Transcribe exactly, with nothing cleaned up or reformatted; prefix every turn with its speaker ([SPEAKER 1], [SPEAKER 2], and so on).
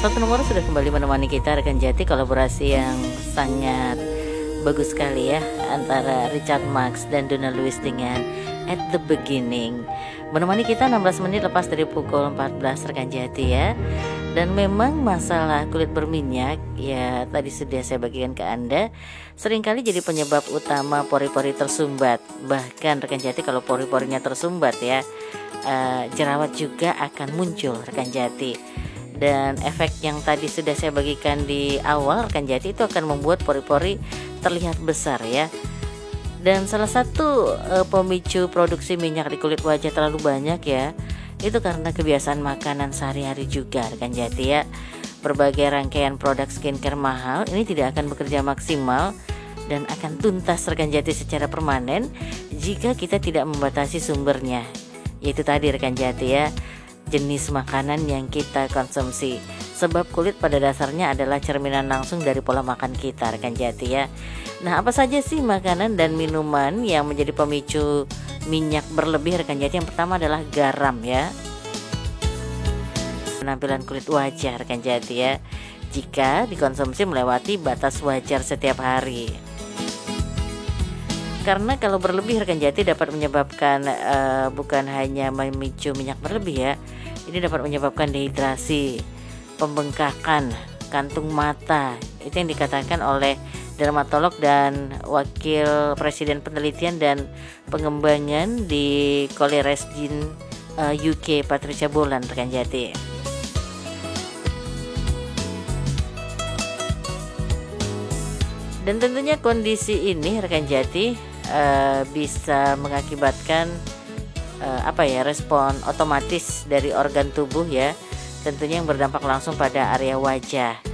[SPEAKER 1] Satu nomor sudah kembali menemani kita rekan Jati, kolaborasi yang sangat bagus sekali ya antara Richard Marx dan Donna Lewis dengan At the Beginning. Menemani kita enam belas menit lepas dari pukul empat belas rekan Jati ya. Dan memang masalah kulit berminyak ya tadi sudah saya bagikan ke Anda, seringkali jadi penyebab utama pori-pori tersumbat. Bahkan rekan Jati kalau pori-porinya tersumbat ya, uh, jerawat juga akan muncul rekan Jati. Dan efek yang tadi sudah saya bagikan di awal rekan Jati itu akan membuat pori-pori terlihat besar ya. Dan salah satu uh, pemicu produksi minyak di kulit wajah terlalu banyak ya, itu karena kebiasaan makanan sehari-hari juga rekan Jati ya. Berbagai rangkaian produk skincare mahal ini tidak akan bekerja maksimal dan akan tuntas rekan Jati secara permanen jika kita tidak membatasi sumbernya. Yaitu tadi rekan Jati ya, jenis makanan yang kita konsumsi. Sebab kulit pada dasarnya adalah cerminan langsung dari pola makan kita rekan Jati ya. Nah, apa saja sih makanan dan minuman yang menjadi pemicu minyak berlebih rekan Jati? Yang pertama adalah garam ya. Penampilan kulit wajah rekan Jati ya, jika dikonsumsi melewati batas wajar setiap hari. Karena kalau berlebih rekan Jati dapat menyebabkan uh, bukan hanya memicu minyak berlebih ya, ini dapat menyebabkan dehidrasi, pembengkakan, kantung mata. Itu yang dikatakan oleh dermatolog dan wakil presiden penelitian dan pengembangan di Colliers Gene uh, U K Patricia Boland rekan Jati. Dan tentunya kondisi ini rekan Jati uh, bisa mengakibatkan uh, apa ya respon otomatis dari organ tubuh ya, tentunya yang berdampak langsung pada area wajah.